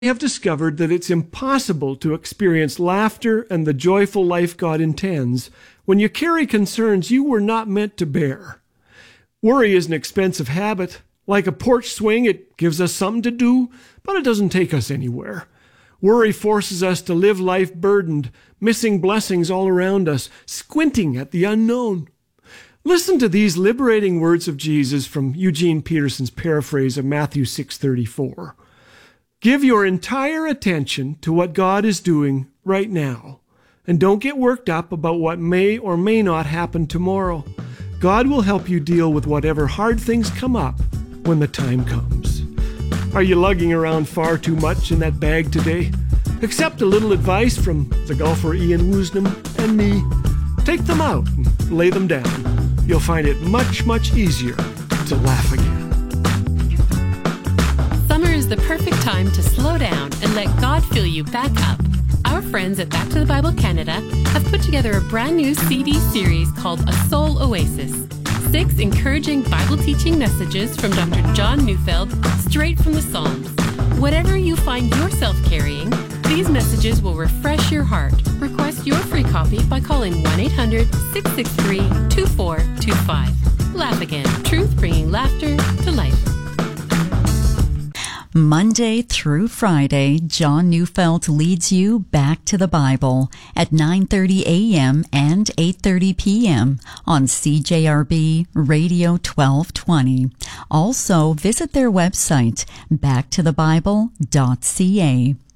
have discovered that it's impossible to experience laughter and the joyful life God intends when you carry concerns you were not meant to bear. Worry is an expensive habit. Like a porch swing, it gives us something to do, but it doesn't take us anywhere. Worry forces us to live life burdened, missing blessings all around us, squinting at the unknown. Listen to these liberating words of Jesus from Eugene Peterson's paraphrase of Matthew 6:34. Give your entire attention to what God is doing right now, and don't get worked up about what may or may not happen tomorrow. God will help you deal with whatever hard things come up when the time comes. Are you lugging around far too much in that bag today? Accept a little advice from the golfer Ian Woosnam and me. Take them out and lay them down. You'll find it much, much easier to laugh again. Summer is the perfect time to slow down and let God fill you back up. Our friends at Back to the Bible Canada have put together a brand new CD series called A Soul Oasis. 6 encouraging Bible teaching messages from Dr. John Neufeld straight from the Psalms. Whatever you find yourself carrying, these messages will refresh your heart. Request your free copy by calling 1-800-663-2425. Laugh Again. Truth bringing laughter to life. Monday through Friday, John Neufeld leads you back to the Bible at 9:30 a.m. and 8:30 p.m. on CJRB Radio 1220. Also, visit their website, backtothebible.ca.